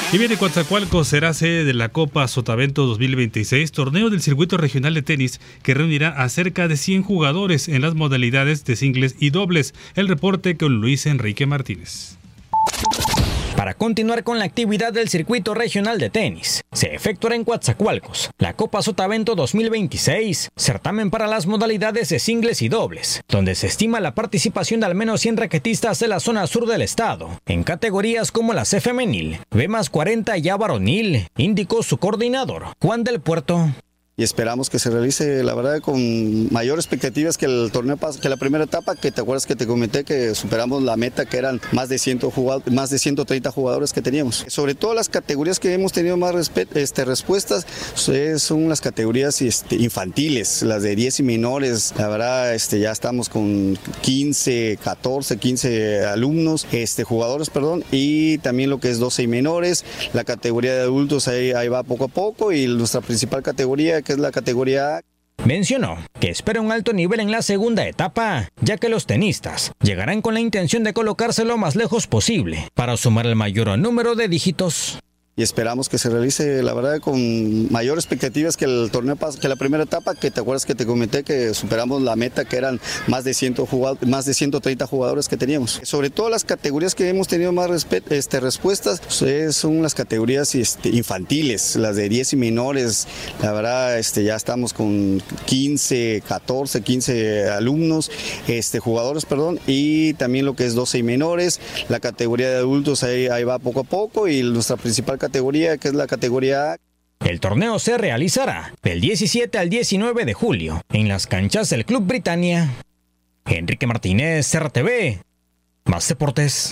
Y bien, Coatzacoalcos será sede de la Copa Sotavento 2026, torneo del circuito regional de tenis que reunirá a cerca de 100 jugadores en las modalidades de singles y dobles. El reporte con Luis Enrique Martínez. Para continuar con la actividad del circuito regional de tenis, se efectuará en Coatzacoalcos la Copa Sotavento 2026, certamen para las modalidades de singles y dobles, donde se estima la participación de al menos 100 raquetistas de la zona sur del estado, en categorías como la C femenil, B+40 y A varonil, indicó su coordinador, Juan del Puerto. Y esperamos que se realice, la verdad, con mayor expectativas que el torneo que la primera etapa, que te acuerdas que te comenté que superamos la meta, que eran más de 130 jugadores que teníamos. Sobre todo las categorías que hemos tenido más respuestas son las categorías infantiles, las de 10 y menores. La verdad, ya estamos con 15 alumnos, jugadores, y también lo que es 12 y menores. La categoría de adultos ahí va poco a poco, y nuestra principal categoría, que es la categoría A. Mencionó que espera un alto nivel en la segunda etapa, ya que los tenistas llegarán con la intención de colocarse lo más lejos posible para sumar el mayor número de dígitos. Y esperamos que se realice, la verdad, con mayor expectativas que el torneo que la primera etapa, que te acuerdas que te comenté que superamos la meta, que eran más de 130 jugadores que teníamos. Sobre todo las categorías que hemos tenido más respuestas son las categorías infantiles, las de 10 y menores. La verdad, ya estamos con 15 alumnos, jugadores, y también lo que es 12 y menores. La categoría de adultos ahí va poco a poco, y nuestra principal categoría, que es la categoría A. El torneo se realizará del 17 al 19 de julio en las canchas del Club Britannia. Enrique Martínez, RTV, Más Deportes.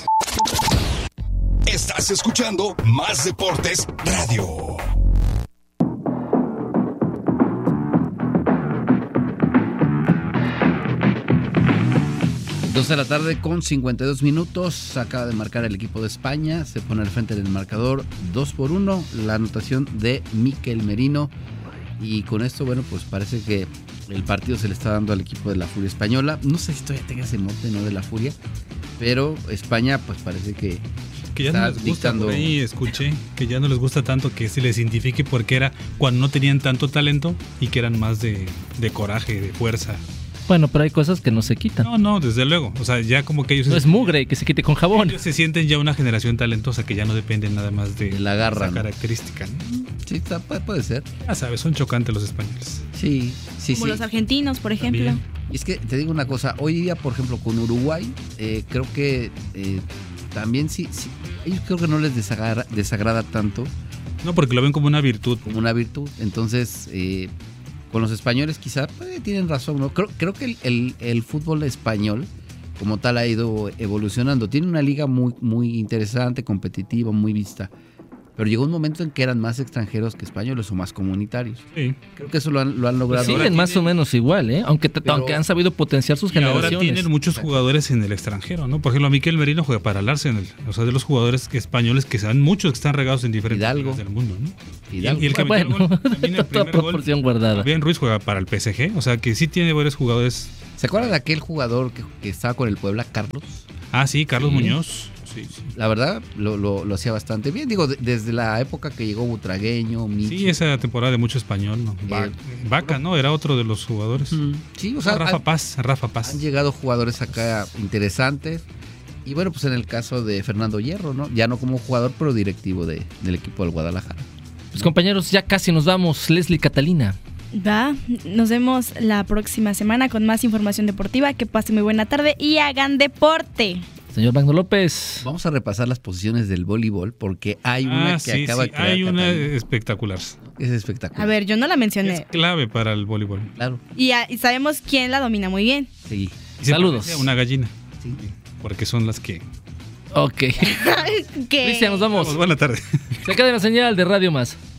Estás escuchando Más Deportes Radio. 2 de la tarde con 52 minutos. Acaba de marcar el equipo de España. Se pone al frente del marcador 2-1. La anotación de Mikel Merino. Y con esto, bueno, pues parece que el partido se le está dando al equipo de la Furia Española. No sé si todavía tenga ese mote, ¿no?, de la Furia. Pero España, pues parece que ya no les gusta. Por ahí escuché que ya no les gusta tanto que se les identifique, porque era cuando no tenían tanto talento y que eran más de coraje, de fuerza. Bueno, pero hay cosas que no se quitan. No, desde luego. O sea, ya como que ellos... No es mugre que se quite con jabón. Ellos se sienten ya una generación talentosa que ya no dependen nada más de la garra, esa característica, ¿no? Sí, puede ser. Ya sabes, son chocantes los españoles. Sí. Como los argentinos, por ejemplo. También. Y es que te digo una cosa, hoy día, por ejemplo, con Uruguay, creo que también sí, ellos creo que no les desagrada tanto. No, porque lo ven como una virtud. Entonces... con los españoles quizá tienen razón, ¿no? Creo que el fútbol español como tal ha ido evolucionando. Tiene una liga muy, muy interesante, competitiva, muy vista. Pero llegó un momento en que eran más extranjeros que españoles o más comunitarios. Sí. Creo que eso lo han logrado. Pues siguen más o menos igual, ¿eh? Aunque han sabido potenciar sus generaciones. Ahora tienen muchos jugadores en el extranjero, ¿no? Por ejemplo, Mikel Merino juega para el Arsenal. O sea, de los jugadores españoles que sean muchos que están regados en diferentes lugares del mundo, ¿no? Hidalgo. Y el que metió el gol, también el toda proporción guardada. Bien, Ruiz juega para el PSG. O sea, que sí tiene varios jugadores. ¿Se acuerdan de aquel jugador que estaba con el Puebla, Carlos? Ah, sí, Carlos Muñoz. Sí. La verdad, lo hacía bastante bien. Digo, desde la época que llegó Butragueño, Michi. Sí, esa temporada de mucho español, ¿no? Vaca, ¿no? Era otro de los jugadores. Sí, o sea, Rafa Paz. Han llegado jugadores acá interesantes. Y bueno, pues en el caso de Fernando Hierro, ¿no? Ya no como jugador, pero directivo del equipo del Guadalajara. Pues compañeros, ya casi nos vamos. Leslie, Catalina. Nos vemos la próxima semana con más información deportiva. Que pasen muy buena tarde y hagan deporte. Señor Magno López. Vamos a repasar las posiciones del voleibol porque hay una que acaba de crear. Hay una espectacular. Es espectacular. A ver, yo no la mencioné. Es clave para el voleibol. Claro. Y sabemos quién la domina muy bien. Sí. Saludos. Una gallina. Sí. Porque son las que... Ok. Cristian, nos vamos. Buena tarde. Se queda en la señal de Radio Más.